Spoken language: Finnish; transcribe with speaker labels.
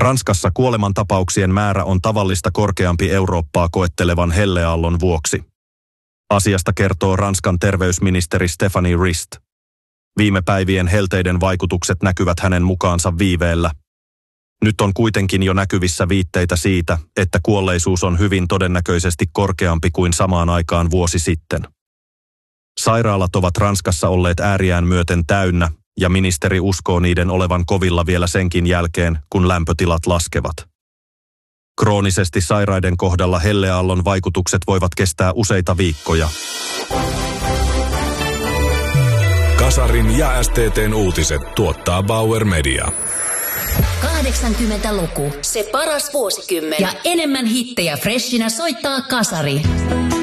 Speaker 1: Ranskassa kuolemantapauksien määrä on tavallista korkeampi Eurooppaa koettelevan helleaallon vuoksi. Asiasta kertoo Ranskan terveysministeri Stéphanie Rist. Viime päivien helteiden vaikutukset näkyvät hänen mukaansa viiveellä. Nyt on kuitenkin jo näkyvissä viitteitä siitä, että kuolleisuus on hyvin todennäköisesti korkeampi kuin samaan aikaan vuosi sitten. Sairaalat ovat Ranskassa olleet ääriään myöten täynnä, ja ministeri uskoo niiden olevan kovilla vielä senkin jälkeen, kun lämpötilat laskevat. Kroonisesti sairaiden kohdalla helleaallon vaikutukset voivat kestää useita viikkoja.
Speaker 2: Kasarin ja STT:n uutiset tuottaa Bauer Media.
Speaker 3: 80-luku, se paras vuosikymmen. Ja enemmän hittejä freshinä soittaa Kasari.